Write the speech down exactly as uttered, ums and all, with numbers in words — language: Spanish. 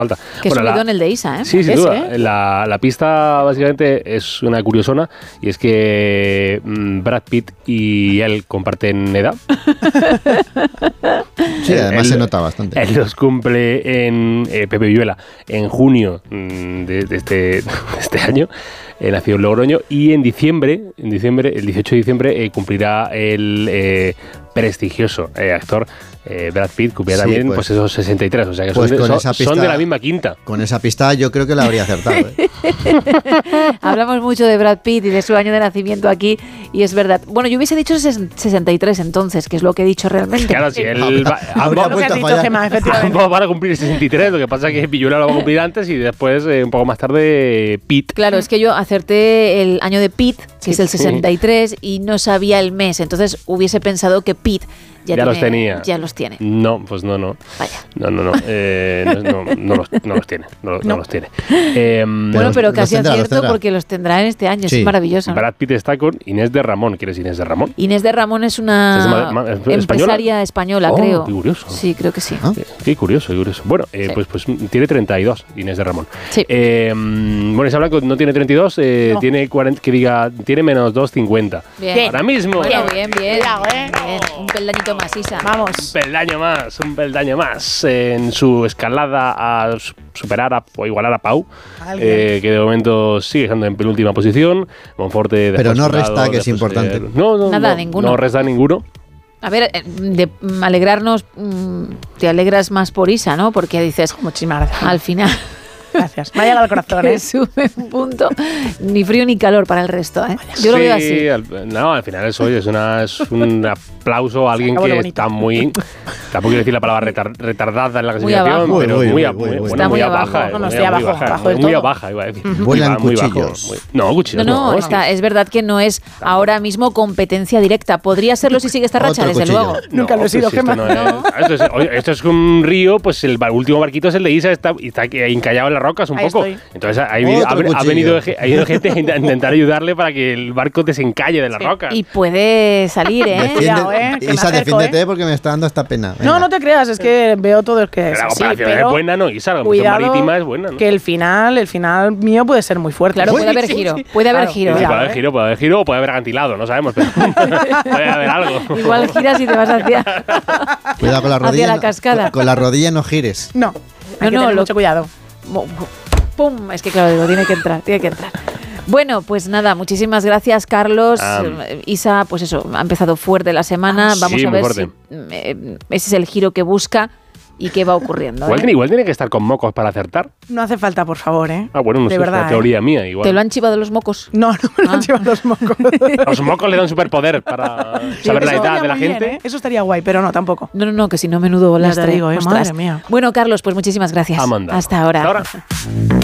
Falta. Que bueno, subidón la, el de Isa, ¿eh? Sí, sin Ese, duda. ¿eh? La, la pista básicamente es una curiosona y es que mm, Brad Pitt y él comparten edad. Sí, además él, se nota bastante. Él los cumple en eh, Pepe Villuela en junio mm, de, de, este, de este año. Eh, nació en Logroño y en diciembre, en diciembre, el dieciocho de diciembre, eh, cumplirá el eh, prestigioso eh, actor eh, Brad Pitt, cumplirá sí, también pues, pues esos sesenta y tres, o sea que pues son, de, son, pista, son de la misma quinta. Con esa pista yo creo que la habría acertado. ¿eh? Hablamos mucho de Brad Pitt y de su año de nacimiento aquí y es verdad. Bueno, yo hubiese dicho sesenta y tres entonces, que es lo que he dicho realmente. Claro, si él va, ambos, ambos van a cumplir sesenta y tres, lo que pasa es que Villuela lo va a cumplir antes y después, eh, un poco más tarde, Pitt. Claro, es que yo acerté el año de Pitt, que sí, es el sesenta y tres, y no sabía el mes, entonces hubiese pensado que Pitt ya, ya tiene, los tenía. Ya los tiene. No, pues no, no. Vaya. No, no, no. Eh, no, no, no, los, no los tiene. No, no. no los tiene. Eh, bueno, pero casi tendrá, acierto porque los tendrá en este año. Sí. Es maravilloso. Brad Pitt está con Inés de Ramón. ¿Quién es Inés de Ramón? Inés de Ramón es una ¿Es ¿Es empresaria española, española oh, creo. Qué curioso. Sí, creo que sí. ¿Ah? Qué, qué curioso, qué curioso. Bueno, eh, sí. pues, pues tiene treinta y dos, Inés de Ramón. Sí. Eh, bueno, Isa Blanco no tiene treinta y dos, eh, no. tiene cuarenta, que diga, tiene menos dos cincuenta. Bien. Ahora mismo. Bueno, bien, bien. Cuidado, ¿eh? Bien. Un peldañito más, Isa. Vamos. Un peldaño más, un peldaño más en su escalada a superar a, o igualar a Pau, eh, que de momento sigue estando en penúltima posición. Monforte pero no resta, que es importante. De, no, no, Nada, no, ninguno. No resta ninguno. A ver, de alegrarnos, te alegras más por Isa, ¿no? Porque dices, muchísimas gracias. Al final... Gracias. Me ha llegado al corazón, ¿eh? Sube un punto. Ni frío ni calor para el resto, ¿eh? Yo sí, lo veo así. Al, no, al final eso es, una, es un aplauso a alguien que está muy... Tampoco quiero decir la palabra retar, retardada en la clasificación, muy pero muy, muy, muy, muy, muy, muy, bueno, muy, muy abajo. baja. No, no, estoy abajo. Baja, abajo muy abajo, iba a decir. Vuelan muy cuchillos. Bajo, muy, no, cuchillos no. No, no, está, es verdad que no es ahora mismo competencia directa. Podría serlo si sigue esta racha, desde luego. Nunca lo he sido, Gemma. Esto es, esto es un río, pues el último barquito es el de Isa, está, está encallado en las rocas un poco. Entonces ha, ha, ha, venido, ha venido gente a intentar ayudarle para que el barco desencalle de la sí. roca. Y puede salir, ¿eh? Defiende, Cuidado, ¿eh? Que Isa, acerco, defiéndete ¿eh? Porque me está dando esta pena. Venga. No, no te creas, es que veo todo el que es. Pero la así, operación pero es buena, ¿no? Isa, la cuidado marítima es buena, ¿no? Que el final, el final mío puede ser muy fuerte. Claro, puede haber giro. Puede haber claro, giro. Sí, ¿eh? puede haber giro, puede haber giro o puede haber acantilado, no sabemos, pero puede haber algo. Igual giras y te vas hacia, cuidado con la rodilla, hacia la cascada. Con, con la rodilla no gires. No, hay no, que no, tener mucho cuidado. ¡Pum! Es que claro, digo, tiene que entrar, tiene que entrar. Bueno, pues nada, muchísimas gracias, Carlos. Um, Isa, pues eso, ha empezado fuerte la semana. Vamos sí, a ver si eh, ese es el giro que busca y qué va ocurriendo. Igual, ¿eh? tiene, igual tiene que estar con mocos para acertar. No hace falta, por favor, ¿eh? Ah, bueno, no de sé, verdad, es una teoría ¿eh? mía igual. ¿Te lo han chivado los mocos? No, no me lo ah. han chivado los mocos. Los mocos le dan superpoder para saber la edad de la gente. Bien, ¿eh? Eso estaría guay, pero no, tampoco. No, no, no, que si no, menudo lastre. Ya te digo, ¿eh? Madre mía. Bueno, Carlos, pues muchísimas gracias. Amanda. Hasta ahora. Hasta ahora.